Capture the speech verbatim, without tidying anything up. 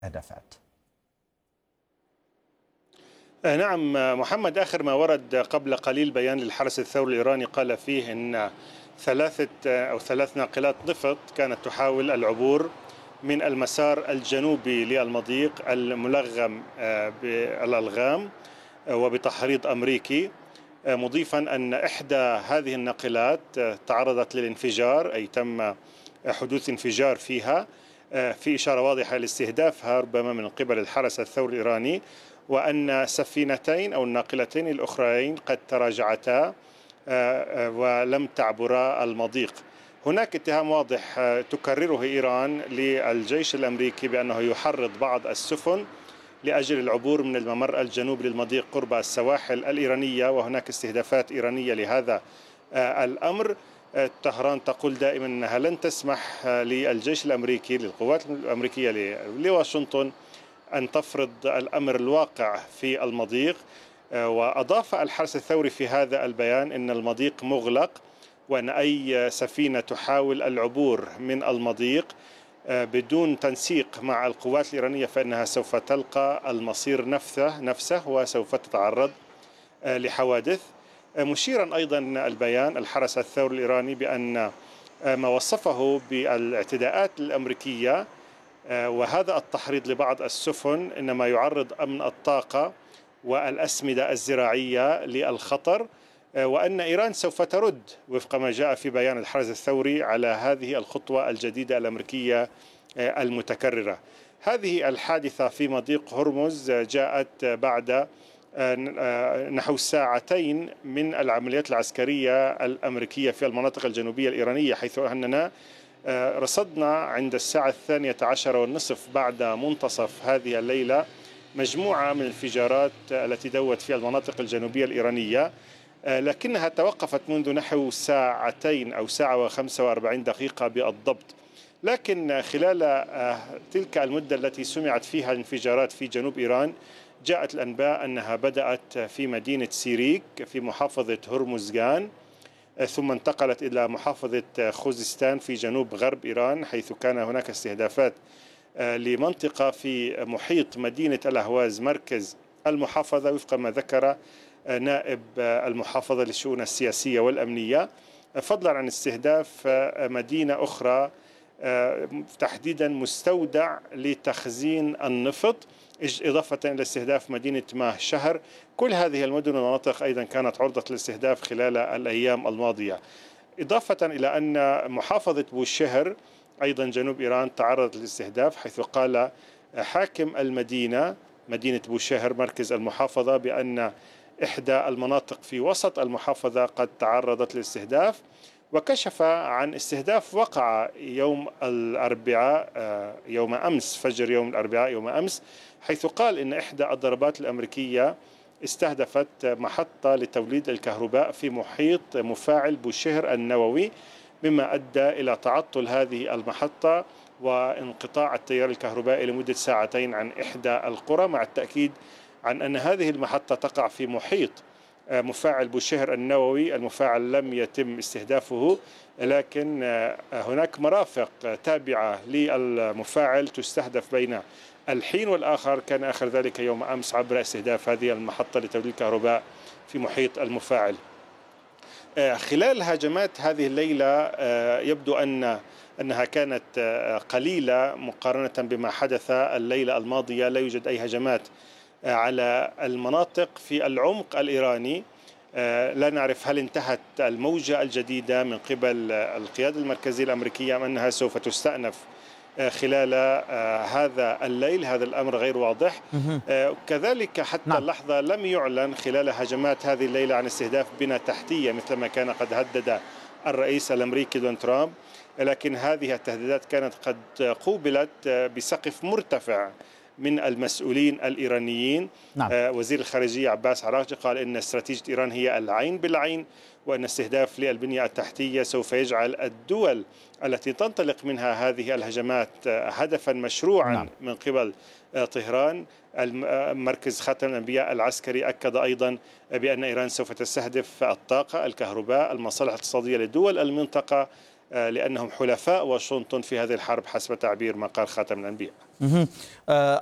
المستهدفات. نعم محمد، آخر ما ورد قبل قليل بيان للحرس الثوري الإيراني قال فيه أن ثلاثة أو ثلاث ناقلات نفط كانت تحاول العبور من المسار الجنوبي للمضيق الملغم بالألغام وبتحريض أمريكي، مضيفا أن إحدى هذه الناقلات تعرضت للانفجار، أي تم حدوث انفجار فيها، في إشارة واضحة لاستهدافها ربما من قبل الحرس الثوري الإيراني، وأن سفينتين أو الناقلتين الأخرين قد تراجعتا ولم تعبرا المضيق. هناك اتهام واضح تكرره إيران للجيش الأمريكي بأنه يحرض بعض السفن لأجل العبور من الممر الجنوبي للمضيق قرب السواحل الإيرانية، وهناك استهدافات إيرانية لهذا الأمر. طهران تقول دائما أنها لن تسمح للجيش الأمريكي، للقوات الأمريكية لواشنطن، أن تفرض الأمر الواقع في المضيق. وأضاف الحرس الثوري في هذا البيان أن المضيق مغلق، وأن أي سفينة تحاول العبور من المضيق بدون تنسيق مع القوات الإيرانية فإنها سوف تلقى المصير نفسه نفسه وسوف تتعرض لحوادث. مشيرا أيضا البيان الحرس الثوري الإيراني بأن ما وصفه بالاعتداءات الأمريكية وهذا التحريض لبعض السفن إنما يعرض أمن الطاقة والأسمدة الزراعية للخطر، وأن إيران سوف ترد وفق ما جاء في بيان الحرس الثوري على هذه الخطوة الجديدة الأمريكية المتكررة. هذه الحادثة في مضيق هرمز جاءت بعد نحو ساعتين من العمليات العسكرية الأمريكية في المناطق الجنوبية الإيرانية، حيث أننا رصدنا عند الساعة الثانية عشر والنصف بعد منتصف هذه الليلة مجموعة من الانفجارات التي دوت في المناطق الجنوبية الإيرانية، لكنها توقفت منذ نحو ساعتين أو ساعة وخمسة وأربعين دقيقة بالضبط. لكن خلال تلك المدة التي سمعت فيها الانفجارات في جنوب إيران جاءت الأنباء أنها بدأت في مدينة سيريك في محافظة هرمزغان، ثم انتقلت إلى محافظة خوزستان في جنوب غرب إيران، حيث كان هناك استهدافات لمنطقة في محيط مدينة الأهواز مركز المحافظة وفق ما ذكر نائب المحافظة للشؤون السياسية والأمنية، فضلا عن استهداف مدينة أخرى تحديدا مستودع لتخزين النفط، إضافة إلى استهداف مدينة ماه شهر. كل هذه المدن والمناطق أيضا كانت عرضة للاستهداف خلال الأيام الماضية، إضافة إلى أن محافظة بوشهر أيضا جنوب إيران تعرضت للاستهداف، حيث قال حاكم المدينة مدينة بوشهر مركز المحافظة بأن إحدى المناطق في وسط المحافظة قد تعرضت للاستهداف، وكشف عن استهداف وقع يوم الأربعاء يوم أمس فجر يوم الأربعاء يوم أمس، حيث قال إن إحدى الضربات الأمريكية استهدفت محطة لتوليد الكهرباء في محيط مفاعل بوشهر النووي، مما أدى إلى تعطل هذه المحطة وانقطاع التيار الكهربائي لمدة ساعتين عن إحدى القرى، مع التأكيد عن أن هذه المحطة تقع في محيط مفاعل بوشهر النووي. المفاعل لم يتم استهدافه، لكن هناك مرافق تابعة للمفاعل تستهدف بين الحين والآخر. كان آخر ذلك يوم أمس عبر استهداف هذه المحطة لتوليد الكهرباء في محيط المفاعل. خلال هجمات هذه الليلة يبدو أن أنها كانت قليلة مقارنة بما حدث الليلة الماضية. لا يوجد أي هجمات على المناطق في العمق الإيراني. لا نعرف هل انتهت الموجة الجديدة من قبل القيادة المركزية الأمريكية أم أنها سوف تستأنف خلال هذا الليل. هذا الأمر غير واضح. كذلك حتى نعم. اللحظة لم يعلن خلال هجمات هذه الليلة عن استهداف بنى تحتية مثل ما كان قد هدد الرئيس الأمريكي دونالد ترامب، لكن هذه التهديدات كانت قد قوبلت بسقف مرتفع من المسؤولين الإيرانيين. نعم. وزير الخارجية عباس عراقجي قال إن استراتيجية إيران هي العين بالعين، وأن استهداف للبنية التحتية سوف يجعل الدول التي تنطلق منها هذه الهجمات هدفا مشروعا نعم. من قبل طهران. مركز خاتم الأنبياء العسكري أكد أيضا بأن إيران سوف تستهدف الطاقة، الكهرباء، المصالح الاقتصادية لدول المنطقة لأنهم حلفاء واشنطن في هذه الحرب حسب تعبير ما قال خاتم الأنبياء.